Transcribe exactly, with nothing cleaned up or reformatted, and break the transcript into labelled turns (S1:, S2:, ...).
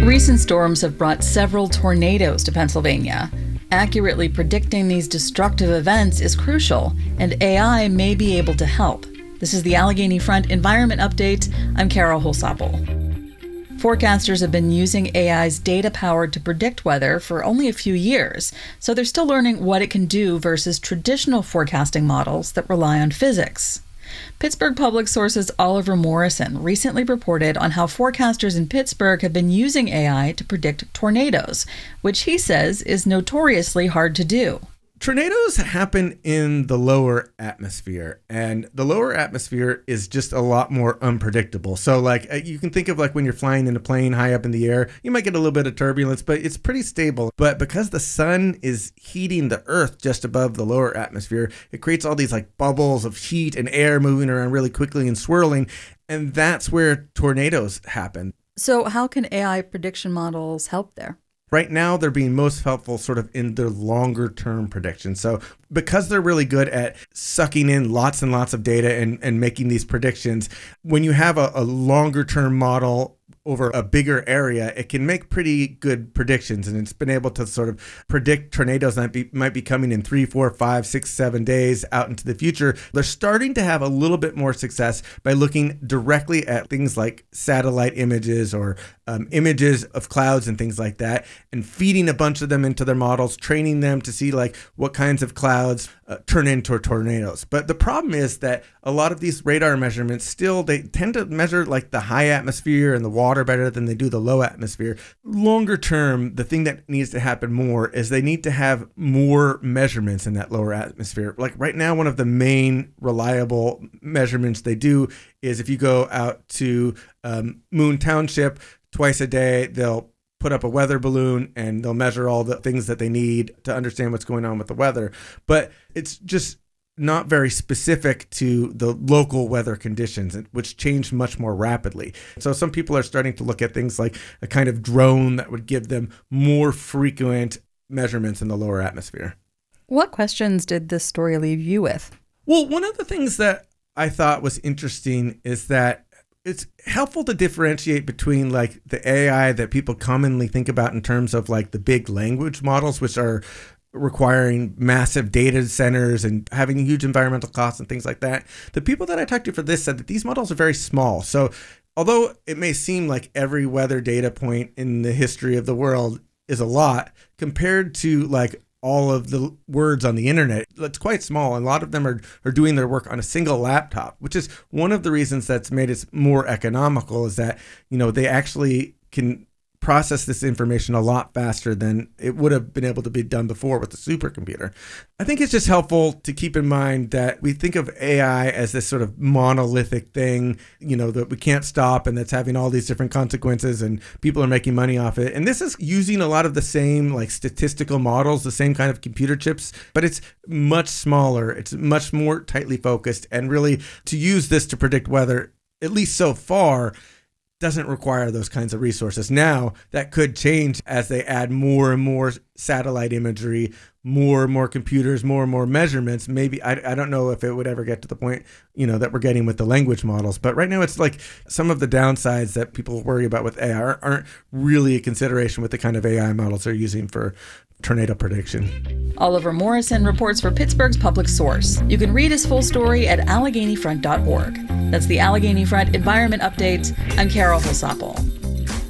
S1: Recent storms have brought several tornadoes to Pennsylvania. Accurately predicting these destructive events is crucial, and A I may be able to help. This is the Allegheny Front Environment Update. I'm Carol Holsapple. Forecasters have been using A I's data power to predict weather for only a few years, so they're still learning what it can do versus traditional forecasting models that rely on physics. Pittsburgh Public Source's Oliver Morrison recently reported on how forecasters in Pittsburgh have been using A I to predict tornadoes, which he says is notoriously hard to do.
S2: Tornadoes happen in the lower atmosphere, and the lower atmosphere is just a lot more unpredictable. So like you can think of like when you're flying in a plane high up in the air, you might get a little bit of turbulence, but it's pretty stable. But because the sun is heating the earth just above the lower atmosphere, it creates all these like bubbles of heat and air moving around really quickly and swirling. And that's where tornadoes happen.
S1: So how can A I prediction models help there?
S2: Right now, they're being most helpful sort of in their longer term predictions. So because they're really good at sucking in lots and lots of data and, and making these predictions, when you have a, a longer term model over a bigger area, it can make pretty good predictions. And it's been able to sort of predict tornadoes that be, might be coming in three, four, five, six, seven days out into the future. They're starting to have a little bit more success by looking directly at things like satellite images or um, images of clouds and things like that, and feeding a bunch of them into their models, training them to see like what kinds of clouds uh, turn into tornadoes. But the problem is that a lot of these radar measurements still, they tend to measure like the high atmosphere and the water better than they do the low atmosphere. Longer term, the thing that needs to happen more is they need to have more measurements in that lower atmosphere. Like right now, one of the main reliable measurements they do is if you go out to um, Moon Township twice a day, they'll put up a weather balloon and they'll measure all the things that they need to understand what's going on with the weather. But it's just not very specific to the local weather conditions, which change much more rapidly. So some people are starting to look at things like a kind of drone that would give them more frequent measurements in the lower atmosphere.
S1: What questions did this story leave you with?
S2: Well, one of the things that I thought was interesting is that it's helpful to differentiate between like the A I that people commonly think about in terms of like the big language models, which are requiring massive data centers and having huge environmental costs and things like that. The people that I talked to for this said that these models are very small. So although it may seem like every weather data point in the history of the world is a lot, compared to like all of the words on the internet, it's quite small. And a lot of them are, are doing their work on a single laptop, which is one of the reasons that's made it more economical, is that, you know, they actually can process this information a lot faster than it would have been able to be done before with the supercomputer. I think it's just helpful to keep in mind that we think of A I as this sort of monolithic thing, you know, that we can't stop and that's having all these different consequences and people are making money off it. And this is using a lot of the same like statistical models, the same kind of computer chips, but it's much smaller. It's much more tightly focused, and really to use this to predict weather, at least so far, doesn't require those kinds of resources. Now, that could change as they add more and more satellite imagery, more and more computers, more and more measurements. Maybe, I, I don't know if it would ever get to the point, you know, that we're getting with the language models. But right now, it's like some of the downsides that people worry about with A I aren't, aren't really a consideration with the kind of A I models they're using for tornado prediction.
S1: Oliver Morrison reports for Pittsburgh's Public Source. You can read his full story at allegheny front dot org. That's the Allegheny Front Environment Update. I'm Carol Holsapple.